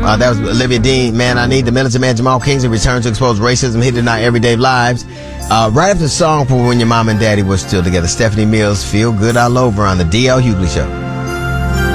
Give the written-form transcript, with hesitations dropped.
That was Olivia Dean. Man, I Need. The Militant Man Jamal Kingsley returns to expose racism hidden in our everyday lives. Right after the song for When Your Mom and Daddy Were Still Together. Stephanie Mills, Feel Good All Over on the D.L. Hughley Show.